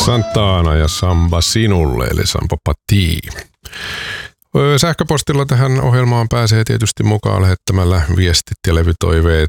Santana ja Samba sinulle, eli Samba Pati. Sähköpostilla tähän ohjelmaan pääsee tietysti mukaan lähettämällä viestit ja levytoiveet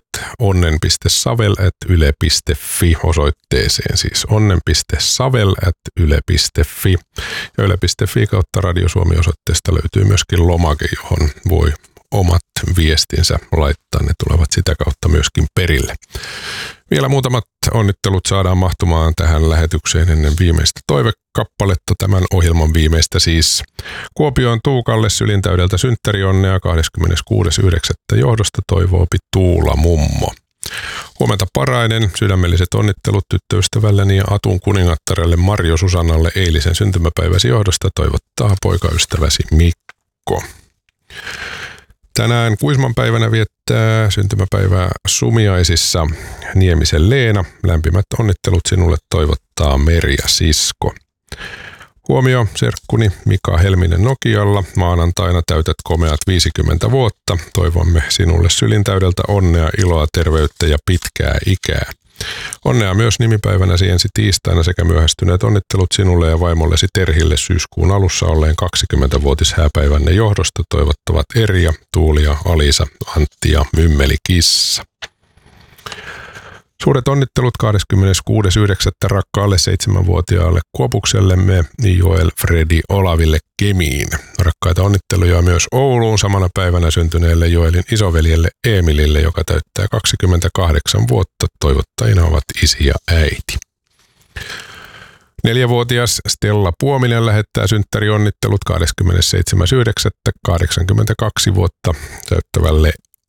onnen.savel@yle.fi osoitteeseen, siis onnen.savel@yle.fi. Ja yle.fi kautta Radio Suomi -osoitteesta löytyy myöskin lomake, johon voi omat viestinsä laittaa. Ne tulevat sitä kautta myöskin perille. Vielä muutamat onnittelut saadaan mahtumaan tähän lähetykseen ennen viimeistä toivekappaletta. Tämän ohjelman viimeistä siis. Kuopion Tuukalle sylintäydeltä synttärionnea 26.9. johdosta toivoopi Tuula mummo. Huomenta Parainen, sydämelliset onnittelut tyttöystävälleni ja Atun kuningattarelle Marjo Susannalle eilisen syntymäpäiväsi johdosta toivottaa poikaystäväsi Mikko. Tänään Kuisman päivänä viettää syntymäpäivää Sumiaisissa Niemisen Leena. Lämpimät onnittelut sinulle toivottaa Merja Sisko. Huomio serkkuni Mika Helminen Nokialla. Maanantaina täytät komeat 50 vuotta. Toivomme sinulle sylintäydeltä onnea, iloa, terveyttä ja pitkää ikää. Onnea myös nimipäivänäsi ensi tiistaina sekä myöhästyneet onnittelut sinulle ja vaimollesi Terhille syyskuun alussa olleen 20-vuotishääpäivänne johdosta toivottavat Erja, Tuuli ja Alisa, Antti ja Mymmeli Kissa. Suuret onnittelut 26.9. rakkaalle 7-vuotiaalle Kuopuksellemme Joel Fredi Olaville Kemiin. Rakkaita onnitteluja myös Ouluun samana päivänä syntyneelle Joelin isoveljelle Emilille, joka täyttää 28 vuotta. Toivottajina ovat isi ja äiti. 4-vuotias Stella Puominen lähettää synttärionnittelut 27.9. 82 vuotta täyttävälle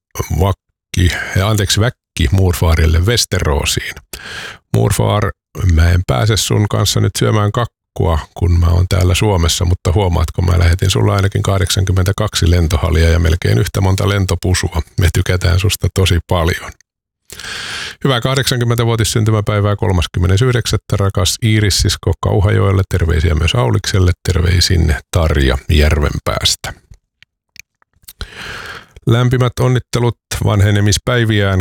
Väkki Muurfaarille Westerosiin. Muurfaar, mä en pääse sun kanssa nyt syömään kakkua, kun mä oon täällä Suomessa, mutta huomaatko, mä lähetin sulla ainakin 82 lentohalia ja melkein yhtä monta lentopusua. Me tykätään susta tosi paljon. Hyvää 80-vuotissyntymäpäivää 39. rakas Iiris-sisko Kauhajoelle. Terveisiä myös Aulikselle. Terveisin Tarja Järvenpäästä. Lämpimät onnittelut vanhenemispäiviään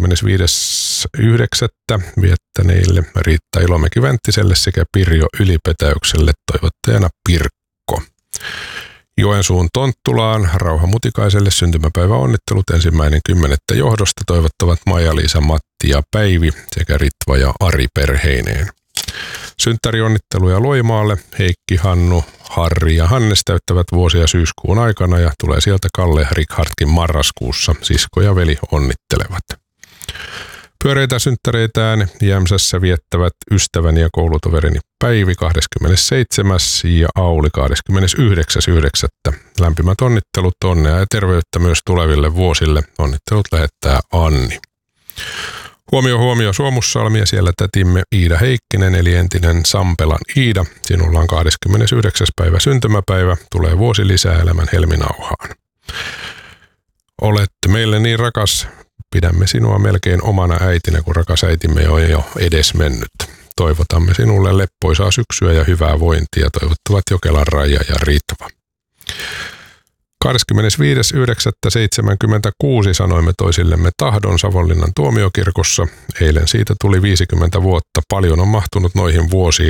25.9. viettäneille Riitta Ilomäki-Vänttiselle sekä Pirjo Ylipetäykselle toivottajana Pirkko. Joensuun Tonttulaan Rauha Mutikaiselle syntymäpäiväonnittelut 1.10. johdosta toivottavat Maija-Liisa, Matti ja Päivi sekä Ritva ja Ari perheineen. Synttärionnitteluja Loimaalle Heikki, Hannu, Harri ja Hannes täyttävät vuosia syyskuun aikana ja tulee sieltä Kalle Rikhartkin marraskuussa. Sisko ja veli onnittelevat. Pyöreitä synttäreitään Jämsässä viettävät ystäväni ja koulutoverini Päivi 27. ja Auli 29.9. Lämpimät onnittelut, onnea ja terveyttä myös tuleville vuosille. Onnittelut lähettää Anni. Huomio Suomussalmi ja siellä tätimme Iida Heikkinen eli entinen Sampelan Iida. Sinulla on 29. päivä syntymäpäivä. Tulee vuosi lisää elämän helminauhaan. Olet meille niin rakas. Pidämme sinua melkein omana äitinä, kun rakas äitimme on jo edesmennyt. Toivotamme sinulle leppoisaa syksyä ja hyvää vointia. Toivottavat Jokelan Raija ja Ritva. 25.9.76 sanoimme toisillemme tahdon Savonlinnan tuomiokirkossa. Eilen siitä tuli 50 vuotta. Paljon on mahtunut noihin vuosiin.